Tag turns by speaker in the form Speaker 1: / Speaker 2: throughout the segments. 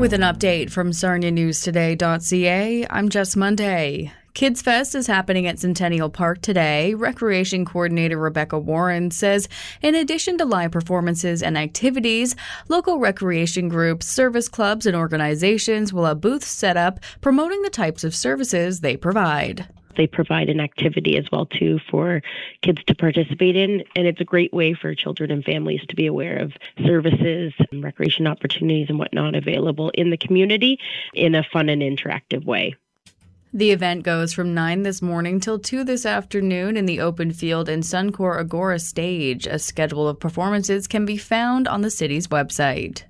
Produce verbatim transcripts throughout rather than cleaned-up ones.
Speaker 1: With an update from Sarnia News Today dot c a, I'm Jess Monday. Kids Fest is happening at Centennial Park today. Recreation Coordinator Rebecca Warren says in addition to live performances and activities, local recreation groups, service clubs, and organizations will have booths set up promoting the types of services they provide.
Speaker 2: They provide an activity as well, too, for kids to participate in, and it's a great way for children and families to be aware of services, and recreation opportunities, and whatnot available in the community in a fun and interactive way.
Speaker 1: The event goes from nine this morning till two this afternoon in the open field and Suncor Agora stage. A schedule of performances can be found on the city's website.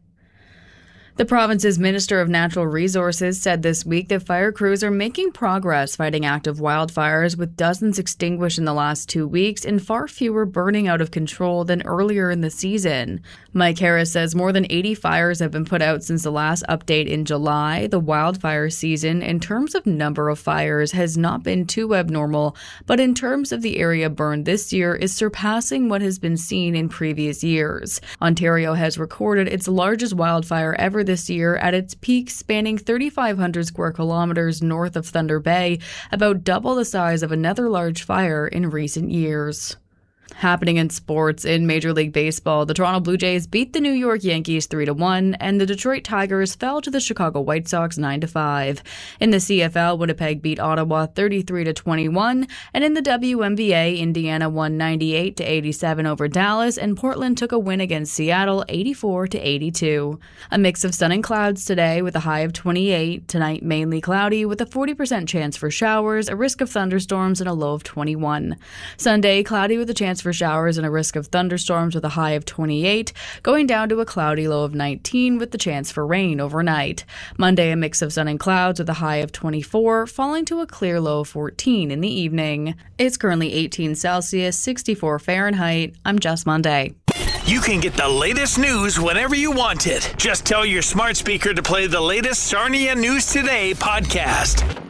Speaker 1: The province's Minister of Natural Resources said this week that fire crews are making progress fighting active wildfires, with dozens extinguished in the last two weeks and far fewer burning out of control than earlier in the season. Mike Harris says more than eighty fires have been put out since the last update in July. The wildfire season, in terms of number of fires, has not been too abnormal, but in terms of the area burned this year is surpassing what has been seen in previous years. Ontario has recorded its largest wildfire ever this year at its peak, spanning thirty-five hundred square kilometers north of Thunder Bay, about double the size of another large fire in recent years. Happening in sports, in Major League Baseball, the Toronto Blue Jays beat the New York Yankees three to one, and the Detroit Tigers fell to the Chicago White Sox nine to five. In the C F L, Winnipeg beat Ottawa thirty-three to twenty-one, and in the W N B A, Indiana won ninety-eight to eighty-seven over Dallas, and Portland took a win against Seattle eighty-four to eighty-two. A mix of sun and clouds today with a high of twenty-eight. Tonight, mainly cloudy with a forty percent chance for showers, a risk of thunderstorms, and a low of twenty-one. Sunday, cloudy with a chance for showers and a risk of thunderstorms with a high of twenty-eight, going down to a cloudy low of nineteen with the chance for rain overnight. Monday, a mix of sun and clouds with a high of twenty-four, falling to a clear low of fourteen in the evening. It's currently eighteen Celsius, sixty-four Fahrenheit. I'm Jess Monday.
Speaker 3: You can get the latest news whenever you want it. Just tell your smart speaker to play the latest Sarnia News Today podcast.